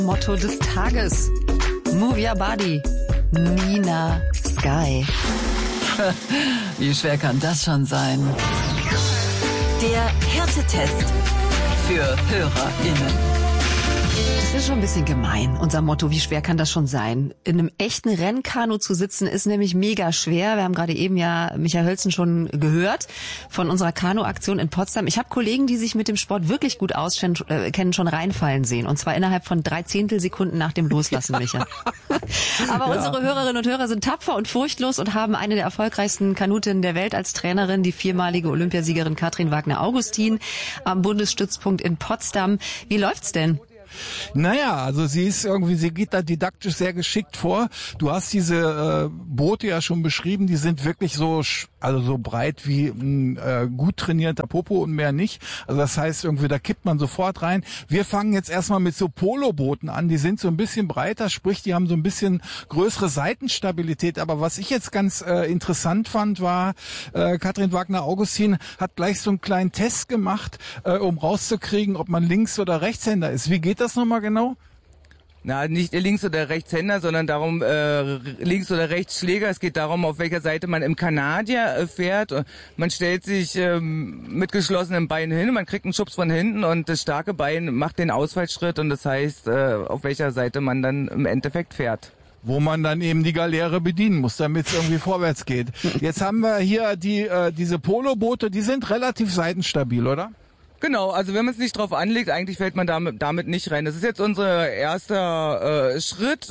Motto des Tages. Move your body. Nina Sky. Wie schwer kann das schon sein? Der Härtetest für HörerInnen. Das ist schon ein bisschen gemein, unser Motto, wie schwer kann das schon sein? In einem echten Rennkanu zu sitzen ist nämlich mega schwer. Wir haben gerade eben ja Michael Hölzen schon gehört von unserer Kanu-Aktion in Potsdam. Ich habe Kollegen, die sich mit dem Sport wirklich gut auskennen, schon reinfallen sehen. Und zwar innerhalb von 3 Zehntelsekunden nach dem Loslassen, Micha. Aber unsere Hörerinnen und Hörer sind tapfer und furchtlos und haben eine der erfolgreichsten Kanutinnen der Welt als Trainerin, die 4-malige Olympiasiegerin Katrin Wagner-Augustin am Bundesstützpunkt in Potsdam. Wie läuft's denn? Naja, also sie geht da didaktisch sehr geschickt vor. Du hast diese Boote ja schon beschrieben, die sind wirklich so breit wie ein gut trainierter Popo und mehr nicht. Also das heißt irgendwie, da kippt man sofort rein. Wir fangen jetzt erstmal mit so Polobooten an, die sind so ein bisschen breiter, sprich die haben so ein bisschen größere Seitenstabilität. Aber was ich jetzt ganz interessant fand, war, Katrin Wagner-Augustin hat gleich so einen kleinen Test gemacht, um rauszukriegen, ob man Links- oder Rechtshänder ist. Wie geht das nochmal genau? Na, nicht Links- oder Rechtshänder, sondern darum, Links- oder Rechtsschläger. Es geht darum, auf welcher Seite man im Kanadier fährt. Man stellt sich mit geschlossenem Bein hin, man kriegt einen Schubs von hinten und das starke Bein macht den Ausfallschritt und das heißt, auf welcher Seite man dann im Endeffekt fährt. Wo man dann eben die Galeere bedienen muss, damit es irgendwie vorwärts geht. Jetzt haben wir hier diese Poloboote, die sind relativ seitenstabil, oder? Genau, also wenn man es nicht drauf anlegt, eigentlich fällt man damit nicht rein. Das ist jetzt unser erster Schritt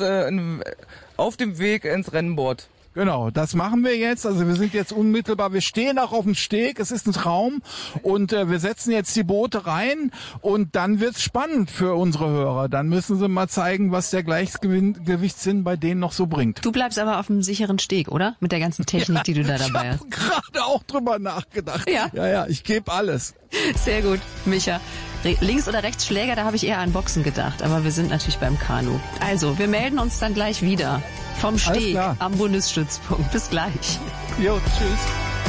auf dem Weg ins Rennboard. Genau, das machen wir jetzt. Also wir sind jetzt unmittelbar, wir stehen auch auf dem Steg, es ist ein Traum und wir setzen jetzt die Boote rein und dann wird's spannend für unsere Hörer. Dann müssen sie mal zeigen, was der Gleichgewichtssinn bei denen noch so bringt. Du bleibst aber auf dem sicheren Steg, oder? Mit der ganzen Technik, die du da dabei hast. Ich habe gerade auch drüber nachgedacht. Ja? Ja, ich gebe alles. Sehr gut, Micha. Links- oder Rechtsschläger, da habe ich eher an Boxen gedacht, aber wir sind natürlich beim Kanu. Also, wir melden uns dann gleich wieder vom Steg am Bundesstützpunkt. Bis gleich. Jo, tschüss.